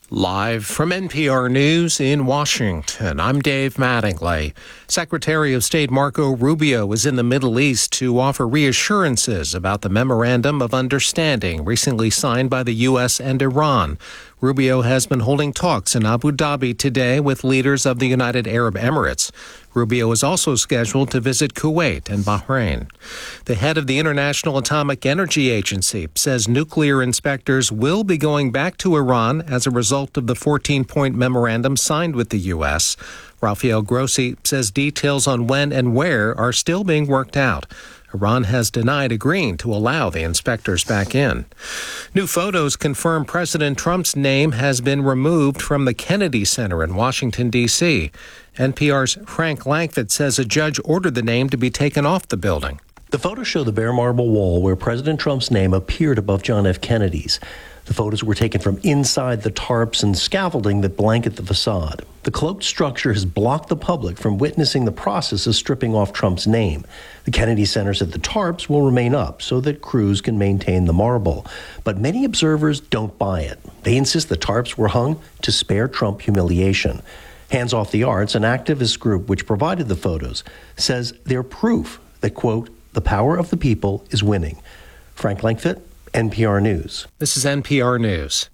Live from NPR News in Washington, I'm Dave Mattingly. Secretary of State Marco Rubio is in the Middle East to offer reassurances about the Memorandum of Understanding recently signed by the U.S. and Iran. Rubio has been holding talks in Abu Dhabi today with leaders of the United Arab Emirates. Rubio is also scheduled to visit Kuwait and Bahrain. The head of the International Atomic Energy Agency says nuclear inspectors will be going back to Iran as a result of the 14-point memorandum signed with the U.S. Rafael Grossi says details on when and where are still being worked out. Iran has denied agreeing to allow the inspectors back in. New photos confirm President Trump's name has been removed from the Kennedy Center in Washington, D.C. NPR's Frank Langfitt says a judge ordered the name to be taken off the building. The photos show the bare marble wall where President Trump's name appeared above John F. Kennedy's. The photos were taken from inside the tarps and scaffolding that blanket the facade. The cloaked structure has blocked the public from witnessing the process of stripping off Trump's name. The Kennedy Center said the tarps will remain up so that crews can maintain the marble. But many observers don't buy it. They insist the tarps were hung to spare Trump humiliation. Hands Off the Arts, an activist group which provided the photos, says they're proof that, quote, the power of the people is winning. Frank Langfitt, NPR News. This is NPR News.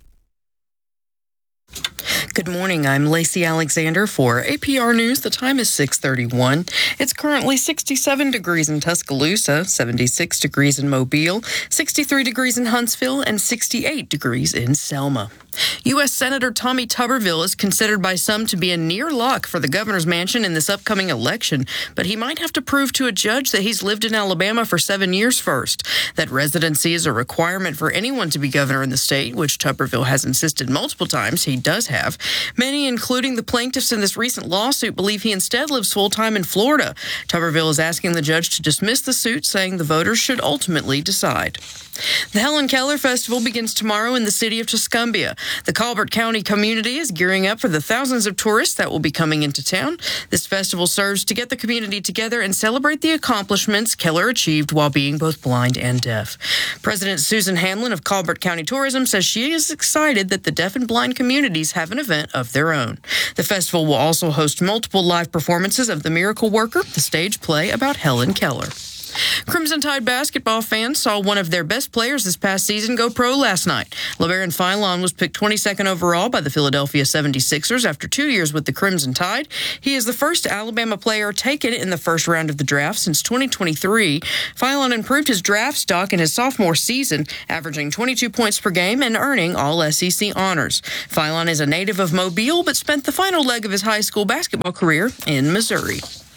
Good morning. I'm Lacey Alexander for APR News. The time is 6:31. It's currently 67 degrees in Tuscaloosa, 76 degrees in Mobile, 63 degrees in Huntsville, and 68 degrees in Selma. U.S. Senator Tommy Tuberville is considered by some to be a near lock for the governor's mansion in this upcoming election, but he might have to prove to a judge that he's lived in Alabama for 7 years first. That residency is a requirement for anyone to be governor in the state, which Tuberville has insisted multiple times he does have. Many, including the plaintiffs in this recent lawsuit, believe he instead lives full-time in Florida. Tuberville is asking the judge to dismiss the suit, saying the voters should ultimately decide. The Helen Keller Festival begins tomorrow in the city of Tuscumbia. The Colbert County community is gearing up for the thousands of tourists that will be coming into town. This festival serves to get the community together and celebrate the accomplishments Keller achieved while being both blind and deaf. President Susan Hanlon of Colbert County Tourism says she is excited that the deaf and blind communities have an event of their own. The festival will also host multiple live performances of The Miracle Worker, the stage play about Helen Keller. Crimson Tide basketball fans saw one of their best players this past season go pro last night. LeBaron Philon was picked 22nd overall by the Philadelphia 76ers after 2 years with the Crimson Tide. He is the first Alabama player taken in the first round of the draft since 2023. Philon improved his draft stock in his sophomore season, averaging 22 points per game and earning all SEC honors. Philon is a native of Mobile, but spent the final leg of his high school basketball career in Missouri.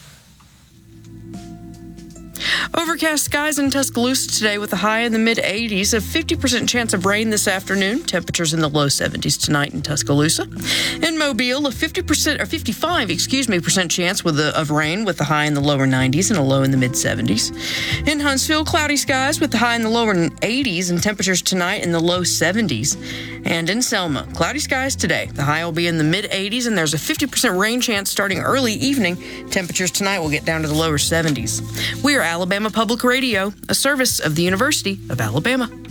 Overcast skies in Tuscaloosa today with a high in the mid-80s, a 50% chance of rain this afternoon. Temperatures in the low 70s tonight in Tuscaloosa. In Mobile, a 55% chance of rain with a high in the lower 90s and a low in the mid-70s. In Huntsville, cloudy skies with a high in the lower 80s and temperatures tonight in the low 70s. And in Selma, cloudy skies today. The high will be in the mid-80s and there's a 50% rain chance starting early evening. Temperatures tonight will get down to the lower 70s. We are Alabama Public Radio, a service of the University of Alabama.